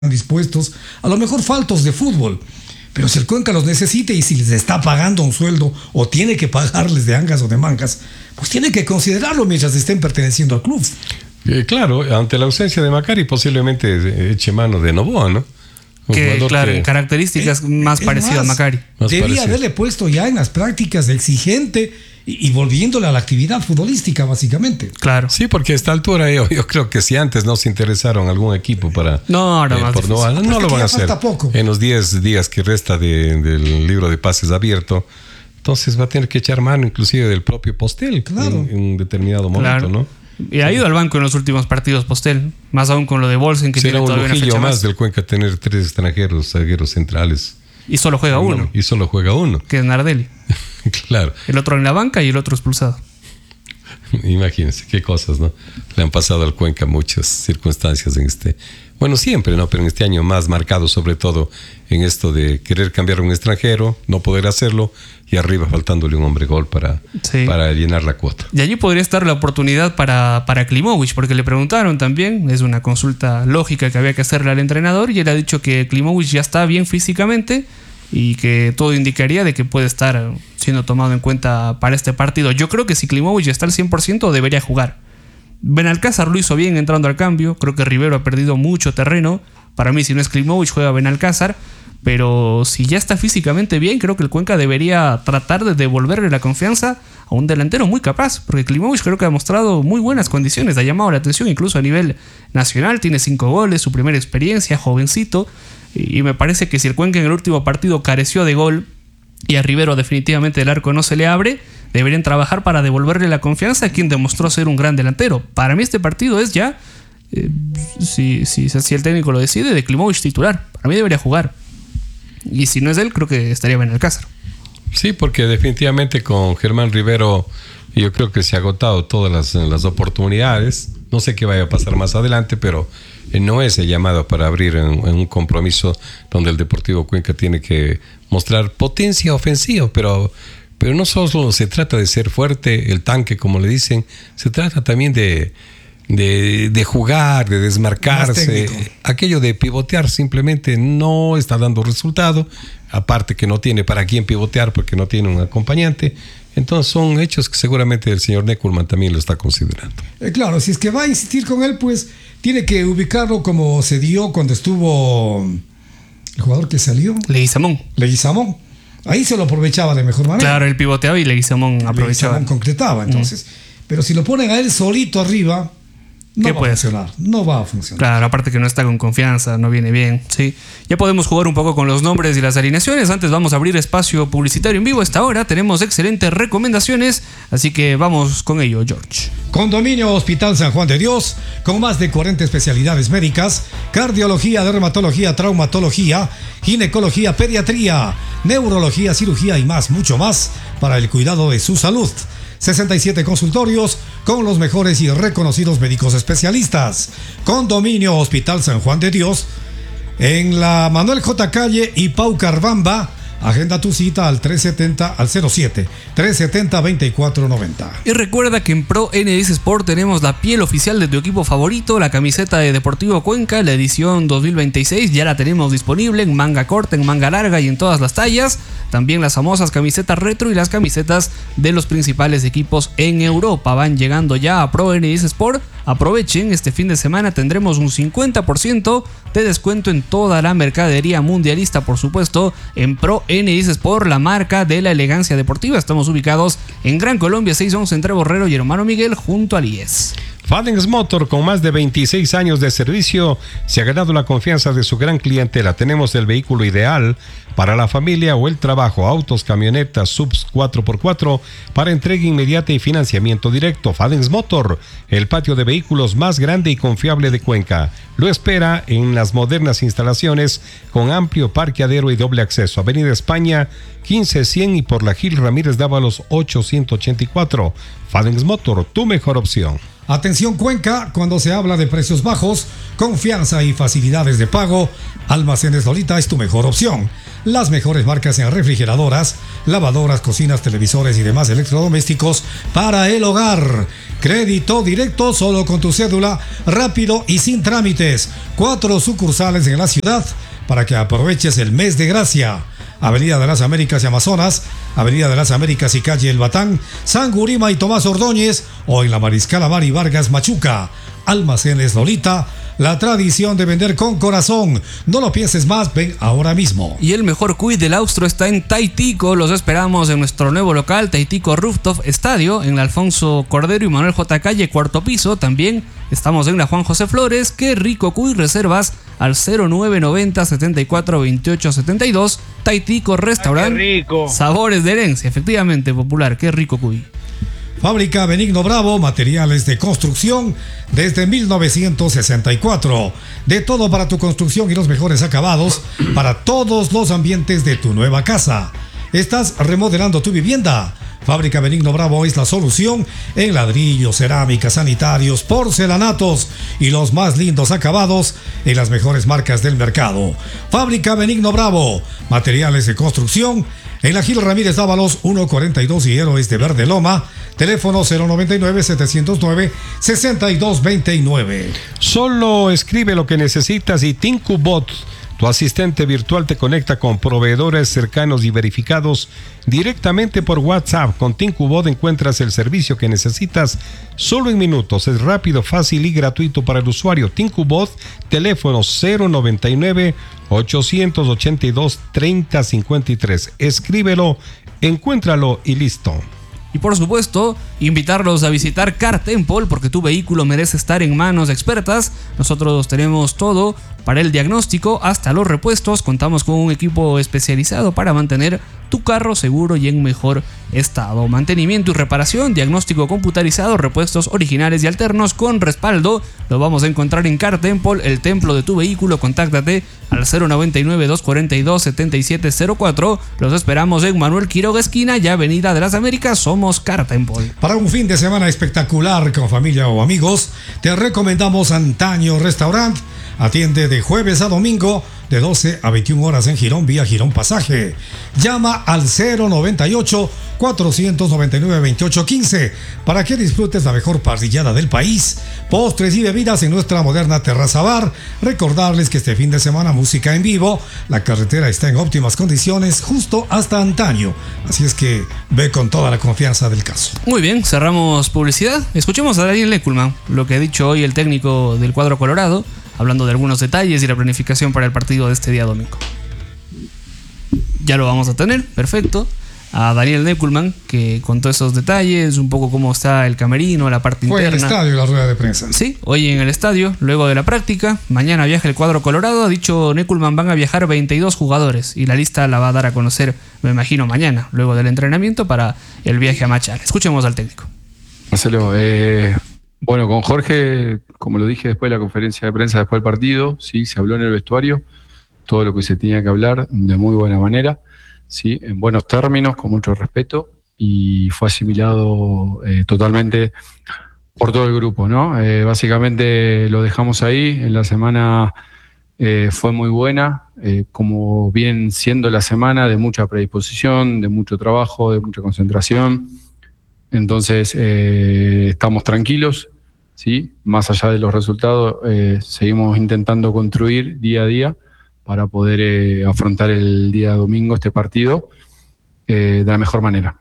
dispuestos, a lo mejor faltos de fútbol. Pero si el Cuenca los necesita y si les está pagando un sueldo o tiene que pagarles de angas o de mangas, pues tiene que considerarlo mientras estén perteneciendo al club. Claro, ante la ausencia de Macari posiblemente eche mano de Novoa, ¿no? Claro, en características más parecidas a Macari. Debía haberle puesto ya en las prácticas de exigente y volviéndole a la actividad futbolística, básicamente. Claro. Sí, porque a esta altura yo creo que si antes no se interesaron algún equipo para... No, ahora más Novoa, no lo van a hacer. Poco. En los 10 días que resta del libro de pases abierto, entonces va a tener que echar mano inclusive del propio Postel, claro, en un determinado momento, ¿no? Y ha ido al banco en los últimos partidos Postel, más aún con lo de Bolsen, que será tiene todavía un una fecha lujillo más más del Cuenca tener 3 extranjeros, zagueros centrales. y solo juega uno, Y solo juega uno. que es Nardelli. Claro. El otro en la banca y el otro expulsado. Imagínense qué cosas, ¿no? Le han pasado al Cuenca muchas circunstancias en bueno, siempre, ¿no? Pero en este año más marcado, sobre todo en esto de querer cambiar a un extranjero, no poder hacerlo, y arriba faltándole un hombre gol para llenar la cuota. Y allí podría estar la oportunidad para Klimović, porque le preguntaron también, es una consulta lógica que había que hacerle al entrenador, y él ha dicho que Klimović ya está bien físicamente y que todo indicaría de que puede estar siendo tomado en cuenta para este partido. Yo creo que si Klimović está al 100% debería jugar. Benalcázar lo hizo bien entrando al cambio. Creo que Rivero ha perdido mucho terreno. Para mí, si no es Klimović, juega Benalcázar. Pero si ya está físicamente bien, creo que el Cuenca debería tratar de devolverle la confianza a un delantero muy capaz. Porque Klimović creo que ha mostrado muy buenas condiciones. Ha llamado la atención incluso a nivel nacional. Tiene 5 goles, su primera experiencia, jovencito. Y me parece que si el Cuenca en el último partido careció de gol y a Rivero definitivamente el arco no se le abre, deberían trabajar para devolverle la confianza a quien demostró ser un gran delantero. Para mí este partido es ya, si el técnico lo decide, de Klimović titular. Para mí debería jugar. Y si no es él, creo que estaría Benalcázar. Sí, porque definitivamente con Germán Rivero yo creo que se ha agotado todas las oportunidades. No sé qué vaya a pasar más adelante, pero no es el llamado para abrir en un compromiso donde el Deportivo Cuenca tiene que mostrar potencia ofensiva, pero no solo se trata de ser fuerte, el tanque como le dicen, se trata también de jugar, de desmarcarse. Aquello de pivotear simplemente no está dando resultado, aparte que no tiene para quién pivotear porque no tiene un acompañante. Entonces son hechos que seguramente el señor Neckermann también lo está considerando. Claro, si es que va a insistir con él, pues tiene que ubicarlo como se dio cuando estuvo el jugador que salió, Leguizamón. Ahí se lo aprovechaba de mejor manera. Claro, él pivoteaba y Leguizamón aprovechaba. Leguizamón concretaba, entonces. Pero si lo ponen a él solito arriba, no va a funcionar. Claro, aparte que no está con confianza, no viene bien, sí. Ya podemos jugar un poco con los nombres y las alineaciones. Antes vamos a abrir espacio publicitario en vivo. A esta hora tenemos excelentes recomendaciones, así que vamos con ello, George. Condominio Hospital San Juan de Dios, con más de 40 especialidades médicas: cardiología, dermatología, traumatología, ginecología, pediatría, neurología, cirugía y mucho más para el cuidado de su salud. 67 consultorios con los mejores y reconocidos médicos especialistas. Condominio Hospital San Juan de Dios, en la Manuel J. Calle y Pau Carbamba. Agenda tu cita al 370-2490. Y recuerda que en Pro NS Sport tenemos la piel oficial de tu equipo favorito, la camiseta de Deportivo Cuenca, la edición 2026. Ya la tenemos disponible en manga corta, en manga larga y en todas las tallas. También las famosas camisetas retro y las camisetas de los principales equipos en Europa van llegando ya a Pro NS Sport. Aprovechen, este fin de semana tendremos un 50% de descuento en toda la mercadería mundialista, por supuesto, en Pro NS Sport, la marca de la elegancia deportiva. Estamos ubicados en Gran Colombia 611 entre Borrero y Hermano Miguel, junto al IES. Fadens Motor, con más de 26 años de servicio, se ha ganado la confianza de su gran clientela. Tenemos el vehículo ideal para la familia o el trabajo: autos, camionetas, subs 4x4 para entrega inmediata y financiamiento directo. Fadens Motor, el patio de vehículos más grande y confiable de Cuenca. Lo espera en las modernas instalaciones con amplio parqueadero y doble acceso. Avenida España 15100 y por la Gil Ramírez Dávalos 884. Fadens Motor, tu mejor opción. Atención Cuenca, cuando se habla de precios bajos, confianza y facilidades de pago, Almacenes Lolita es tu mejor opción. las mejores marcas en refrigeradoras, lavadoras, cocinas, televisores y demás electrodomésticos para el hogar. Crédito directo solo con tu cédula, rápido y sin trámites. 4 sucursales en la ciudad para que aproveches el mes de gracia. Avenida de las Américas y Amazonas, Avenida de las Américas y calle El Batán, San Gurima y Tomás Ordóñez, o en la Mariscal Amari Vargas Machuca. Almacenes Lolita, la tradición de vender con corazón. No lo pienses más, ven ahora mismo. Y el mejor cuy del Austro está en Taitico. Los esperamos en nuestro nuevo local, Taitico Rooftop Estadio, en la Alfonso Cordero y Manuel J. Calle, cuarto piso. También estamos en la Juan José Flores. Qué rico cuy, reservas al 0990 74 28 72. Taitico Restaurant. Qué rico. Sabores de herencia, efectivamente popular. Qué rico cuy. Fábrica Benigno Bravo, materiales de construcción desde 1964. De todo para tu construcción y los mejores acabados para todos los ambientes de tu nueva casa. ¿Estás remodelando tu vivienda? Fábrica Benigno Bravo es la solución en ladrillos, cerámicas, sanitarios, porcelanatos y los más lindos acabados en las mejores marcas del mercado. Fábrica Benigno Bravo, materiales de construcción en la Gil Ramírez Dávalos 142 y Héroes de Verde Loma. Teléfono 099-709-6229. Solo escribe lo que necesitas y TinkuBot, tu asistente virtual, te conecta con proveedores cercanos y verificados directamente por WhatsApp. Con TinkuBot encuentras el servicio que necesitas solo en minutos. Es rápido, fácil y gratuito para el usuario. TinkuBot, teléfono 099-882-3053. Escríbelo, encuéntralo y listo. Y por supuesto, invitarlos a visitar Car Temple porque tu vehículo merece estar en manos expertas. Nosotros tenemos todo para el diagnóstico, hasta los repuestos. Contamos con un equipo especializado para mantener tu carro seguro y en mejor estado. Mantenimiento y reparación, diagnóstico computarizado, repuestos originales y alternos con respaldo. Lo vamos a encontrar en Car Temple, el templo de tu vehículo. Contáctate al 099-242-7704. Los esperamos en Manuel Quiroga esquina y Avenida de las Américas. Somos Car Temple. Para un fin de semana espectacular con familia o amigos, te recomendamos Antaño Restaurant. Atiende de jueves a domingo de 12 a 21 horas en Girón vía Girón Pasaje. Llama al 098-499-2815 para que disfrutes la mejor parrillada del país, postres y bebidas en nuestra moderna terraza bar. Recordarles que este fin de semana música en vivo, la carretera está en óptimas condiciones justo hasta Antaño, así es que ve con toda la confianza del caso. Muy bien, cerramos publicidad. Escuchemos a Daniel Leckelman, lo que ha dicho hoy el técnico del cuadro colorado, hablando de algunos detalles y la planificación para el partido de este día domingo. Ya lo vamos a tener, perfecto. A Daniel Leckelman, que contó esos detalles, un poco cómo está el camerino, la parte Fue interna. al estadio la rueda de prensa. Sí, hoy en el estadio, luego de la práctica. Mañana viaja el cuadro colorado. Ha dicho Leckelman, van a viajar 22 jugadores y la lista la va a dar a conocer, me imagino, mañana, luego del entrenamiento para el viaje a Machar. Escuchemos al técnico. Marcelo, bueno, con Jorge, como lo dije después de la conferencia de prensa, después del partido, sí, se habló en el vestuario, todo lo que se tenía que hablar de muy buena manera, sí, en buenos términos, con mucho respeto, y fue asimilado totalmente por todo el grupo, ¿no? Básicamente lo dejamos ahí, en la semana fue muy buena, como viene siendo la semana de mucha predisposición, de mucho trabajo, de mucha concentración. Entonces, estamos tranquilos, ¿sí? Más allá de los resultados, seguimos intentando construir día a día para poder afrontar el día domingo este partido de la mejor manera.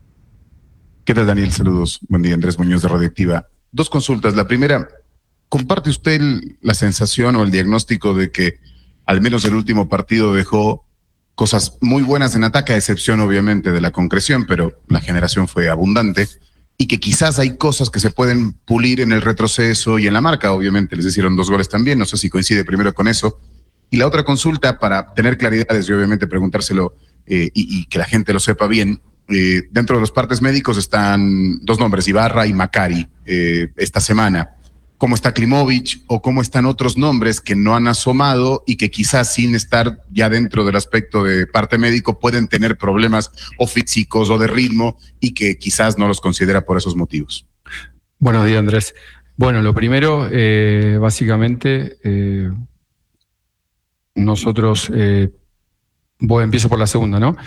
¿Qué tal, Daniel? Saludos. Buen día, Andrés Muñoz de Radioactiva. 2 consultas. La primera, ¿comparte usted la sensación o el diagnóstico de que al menos el último partido dejó cosas muy buenas en ataque, a excepción obviamente de la concreción, pero la generación fue abundante, y que quizás hay cosas que se pueden pulir en el retroceso y en la marca? Obviamente les hicieron 2 goles también, no sé si coincide primero con eso. Y la otra consulta, para tener claridades y obviamente preguntárselo y que la gente lo sepa bien, dentro de los partes médicos están 2 nombres, Ibarra y Macari, esta semana. ¿Cómo está Klimovic o cómo están otros nombres que no han asomado y que quizás sin estar ya dentro del aspecto de parte médico pueden tener problemas o físicos o de ritmo y que quizás no los considera por esos motivos? Buenos días, Andrés. Bueno, lo primero, básicamente, nosotros Bueno, empiezo por la segunda, ¿no?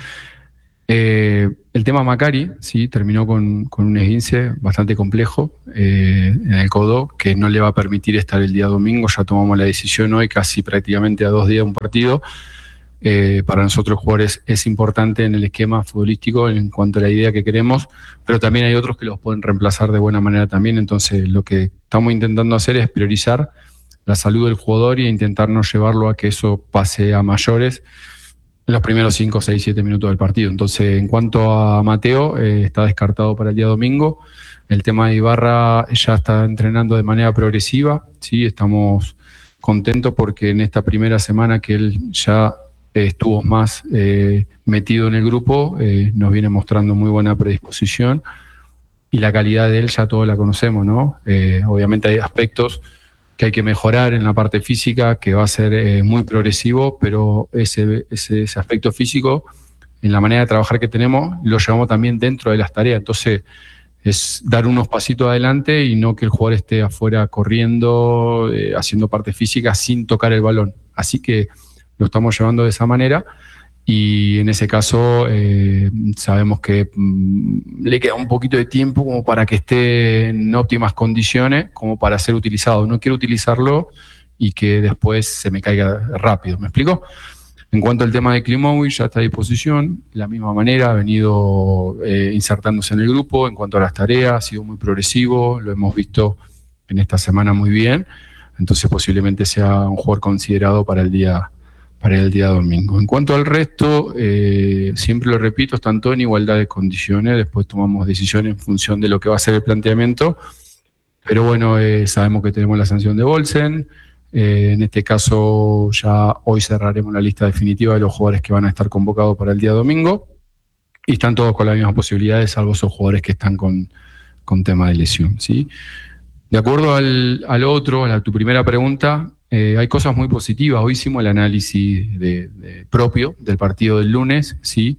El tema Macari, sí, terminó con un esguince bastante complejo en el codo, que no le va a permitir estar el día domingo. Ya tomamos la decisión hoy, casi prácticamente a 2 días de un partido. Para nosotros jugadores es importante en el esquema futbolístico en cuanto a la idea que queremos, pero también hay otros que los pueden reemplazar de buena manera también. Entonces lo que estamos intentando hacer es priorizar la salud del jugador y intentar no llevarlo a que eso pase a mayores en los primeros 5, 6, 7 minutos del partido. Entonces, en cuanto a Mateo, está descartado para el día domingo. El tema de Ibarra ya está entrenando de manera progresiva, ¿sí? Estamos contentos porque en esta primera semana que él ya estuvo más metido en el grupo, nos viene mostrando muy buena predisposición y la calidad de él ya todos la conocemos, ¿no? Obviamente hay aspectos que hay que mejorar en la parte física, que va a ser muy progresivo, pero ese aspecto físico, en la manera de trabajar que tenemos, lo llevamos también dentro de las tareas. Entonces, es dar unos pasitos adelante y no que el jugador esté afuera corriendo, haciendo parte física sin tocar el balón. Así que lo estamos llevando de esa manera y en ese caso sabemos que le queda un poquito de tiempo como para que esté en óptimas condiciones como para ser utilizado. No quiero utilizarlo y que después se me caiga rápido. ¿Me explico? En cuanto al tema de Klimovic, ya está a disposición. De la misma manera ha venido insertándose en el grupo. En cuanto a las tareas, ha sido muy progresivo. Lo hemos visto en esta semana muy bien. Entonces posiblemente sea un jugador considerado para el día domingo. En cuanto al resto, siempre lo repito, están todos en igualdad de condiciones, después tomamos decisiones en función de lo que va a ser el planteamiento, pero bueno, sabemos que tenemos la sanción de Bolsen, en este caso ya hoy cerraremos la lista definitiva de los jugadores que van a estar convocados para el día domingo, y están todos con las mismas posibilidades, salvo esos jugadores que están con tema de lesión, ¿sí? De acuerdo al otro, a tu primera pregunta, hay cosas muy positivas. Hoy hicimos el análisis propio del partido del lunes, ¿sí?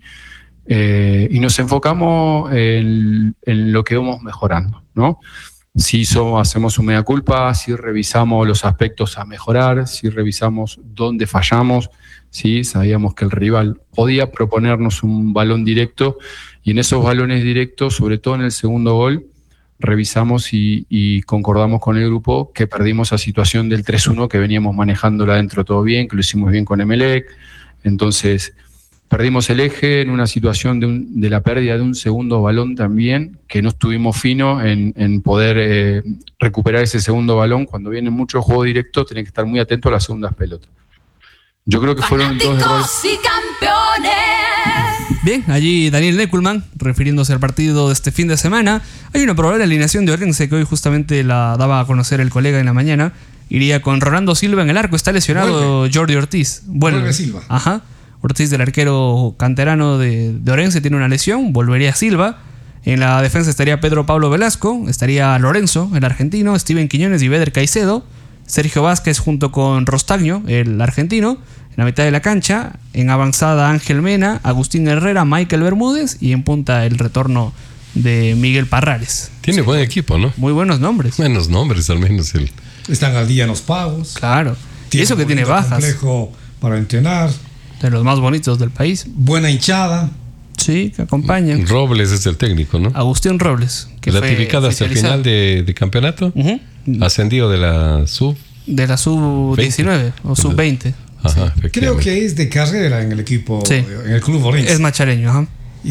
Y nos enfocamos en lo que vamos mejorando, ¿no? Si hacemos un mea culpa, si revisamos los aspectos a mejorar, si revisamos dónde fallamos, ¿sí? Sabíamos que el rival podía proponernos un balón directo y en esos balones directos, sobre todo en el segundo gol, revisamos y concordamos con el grupo que perdimos esa situación del 3-1 que veníamos manejándola adentro todo bien, que lo hicimos bien con Emelec. Entonces perdimos el eje en una situación de la pérdida de un segundo balón también, que no estuvimos finos en poder recuperar ese segundo balón. Cuando viene mucho juego directo tenés que estar muy atento a las segundas pelotas. Yo creo que fueron dos errores. Y campeones. Bien, allí Daniel Neckelman, refiriéndose al partido de este fin de semana. Hay una probable alineación de Orense que hoy justamente la daba a conocer el colega en la mañana. Iría con Rolando Silva en el arco. Está lesionado Jordi Ortiz. Vuelve Silva. Ajá. Ortiz, del arquero canterano de Orense, tiene una lesión. Volvería Silva. En la defensa estaría Pedro Pablo Velasco. Estaría Lorenzo, el argentino. Steven Quiñones y Beder Caicedo. Sergio Vázquez junto con Rostagno, el argentino. En la mitad de la cancha, en avanzada Ángel Mena, Agustín Herrera, Michael Bermúdez y en punta el retorno de Miguel Parrales. Tiene buen equipo, ¿no? Muy buenos nombres. Buenos nombres, al menos. Están al día en los pagos. Claro. Y eso que tiene bajas. Complejo para entrenar. De los más bonitos del país. Buena hinchada. Sí, que acompañan. Robles es el técnico, ¿no? Agustín Robles. Que ratificado hasta el final de campeonato. Ascendido de la sub. De la sub-19 o sub-20. Ajá, creo que es de carrera en el equipo, sí, en el club Orense. Es machareño, ajá.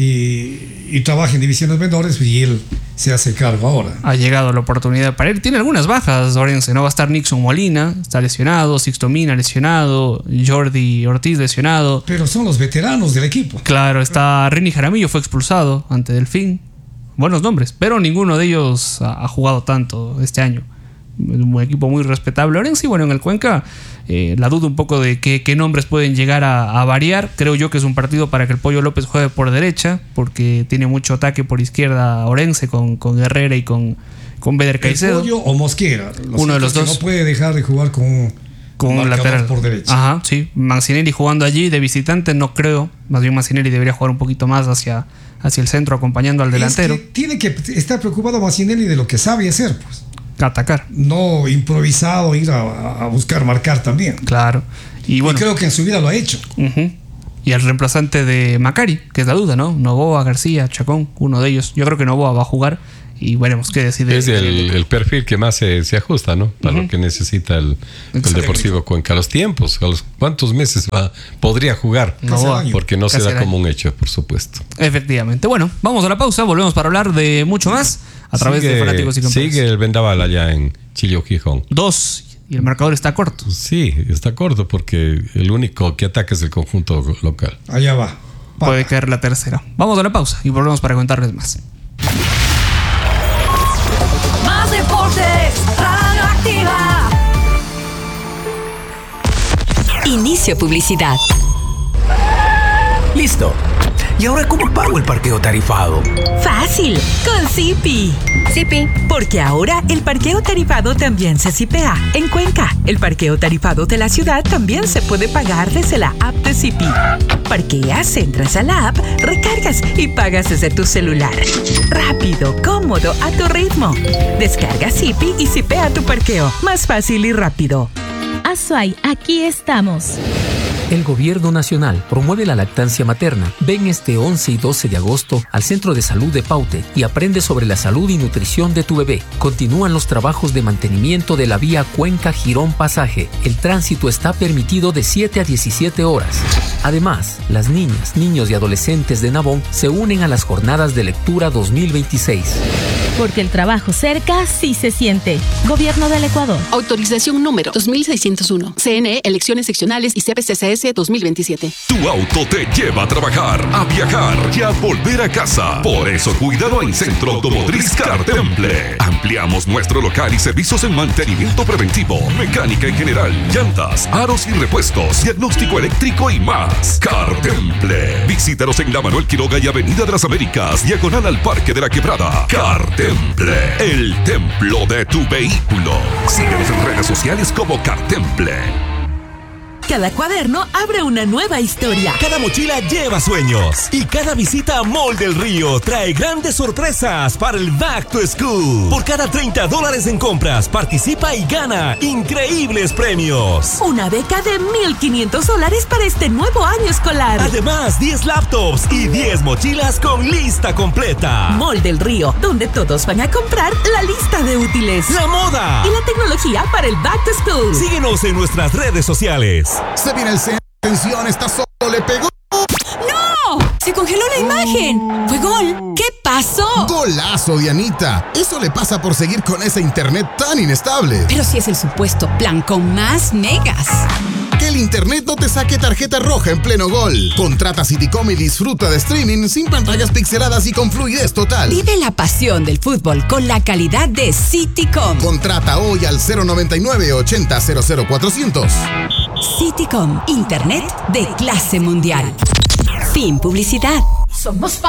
Y trabaja en divisiones menores y él se hace cargo ahora. Ha llegado la oportunidad para él. Tiene algunas bajas Orense, ¿no? Va a estar Nixon Molina, está lesionado, Sixto Mina lesionado, Jordi Ortiz lesionado. Pero son los veteranos del equipo. Claro, está Rini Jaramillo, fue expulsado ante Delfín. Buenos nombres, pero ninguno de ellos ha jugado tanto este año. Un equipo muy respetable Orense. Y bueno, en el Cuenca la duda un poco de qué nombres pueden llegar a variar. Creo yo que es un partido para que el Pollo López juegue por derecha, porque tiene mucho ataque por izquierda Orense con Herrera y con Beder Caicedo. ¿El Pollo o Mosquera? Uno de los dos. No puede dejar de jugar con un lateral por derecha. Ajá, sí. Mancinelli jugando allí de visitante no creo. Más bien Mancinelli debería jugar un poquito más hacia el centro acompañando al delantero. Es que tiene que estar preocupado Mancinelli de lo que sabe hacer, pues. Atacar. No improvisado, ir a buscar marcar también. Claro. Y bueno, creo que en su vida lo ha hecho. Y el reemplazante de Macari, que es la duda, ¿no? Novoa, García, Chacón, uno de ellos. Yo creo que Novoa va a jugar y veremos qué decide. Es el perfil que más se ajusta, ¿no? Para lo que necesita el Deportivo Cuenca. Los tiempos, ¿cuántos meses podría jugar? Novoa. Porque no se Casi da el como año. un hecho, por supuesto. Efectivamente. Bueno, vamos a la pausa, volvemos para hablar de mucho más a través de Fanáticos y Campeones. Sigue el vendaval allá en Chilló, Gijón. 2 y el marcador está corto. Sí, está corto porque el único que ataca es el conjunto local. Allá va. Puede caer la tercera. Vamos a la pausa y volvemos para contarles más. Más deportes, Radio Activa. Inicio publicidad. Listo. ¿Y ahora cómo pago el parqueo tarifado? Fácil, con Zipi. Zipi, porque ahora el parqueo tarifado también se zipea en Cuenca. El parqueo tarifado de la ciudad también se puede pagar desde la app de Zipi. Parqueas, entras a la app, recargas y pagas desde tu celular. Rápido, cómodo, a tu ritmo. Descarga Zipi y zipea tu parqueo. Más fácil y rápido. Azuay, aquí estamos. El Gobierno Nacional promueve la lactancia materna. Ven este 11 y 12 de agosto al Centro de Salud de Paute y aprende sobre la salud y nutrición de tu bebé. Continúan los trabajos de mantenimiento de la vía Cuenca-Girón Pasaje. El tránsito está permitido de 7 a 17 horas. Además, las niñas, niños y adolescentes de Nabón se unen a las jornadas de lectura 2026. Porque el trabajo cerca sí se siente. Gobierno del Ecuador. Autorización número 2601. CNE, elecciones seccionales y CPCCS 2027. Tu auto te lleva a trabajar, a viajar y a volver a casa. Por eso, cuidado en Centro Automotriz Cartemple. Ampliamos nuestro local y servicios en mantenimiento preventivo, mecánica en general, llantas, aros y repuestos, diagnóstico eléctrico y más. Cartemple. Visítanos en la Manuel Quiroga y Avenida de las Américas, diagonal al Parque de la Quebrada. Cartemple, el templo de tu vehículo. Síguenos en redes sociales como Cartemple. Cada cuaderno abre una nueva historia. Cada mochila lleva sueños. Y cada visita a Mall del Río trae grandes sorpresas para el Back to School. Por cada $30 en compras, participa y gana increíbles premios. Una beca de $1,500 para este nuevo año escolar. Además, 10 laptops y 10 mochilas con lista completa. Mall del Río, donde todos van a comprar la lista de útiles. La moda. Y la tecnología para el Back to School. Síguenos en nuestras redes sociales. Se viene el centro. Atención, está solo, le pegó. ¡No! ¡Se congeló la imagen! ¡Fue gol! ¿Qué pasó? Golazo, Dianita. Eso le pasa por seguir con ese internet tan inestable. Pero si es el supuesto plan con más megas. Que el internet no te saque tarjeta roja en pleno gol. Contrata Citycom y disfruta de streaming sin pantallas pixeladas y con fluidez total. Vive la pasión del fútbol con la calidad de Citycom. Contrata hoy al 099 80 00400. Citycom, internet de clase mundial. Fin publicidad. Somos fan.